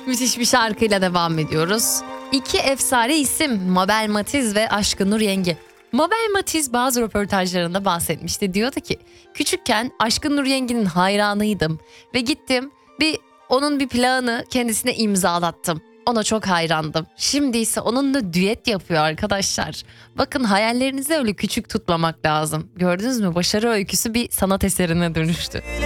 Müthiş bir şarkıyla devam ediyoruz. İki efsane isim Mabel Matiz ve Aşkın Nur Yengi. Mabel Matiz bazı röportajlarında bahsetmişti. Diyordu ki küçükken Aşkın Nur Yengi'nin hayranıydım ve gittim onun bir plağını kendisine imzalattım. Ona çok hayrandım. Şimdi ise onunla düet yapıyor arkadaşlar. Bakın hayallerinizi öyle küçük tutmamak lazım. Gördünüz mü, başarı öyküsü bir sanat eserine dönüştü.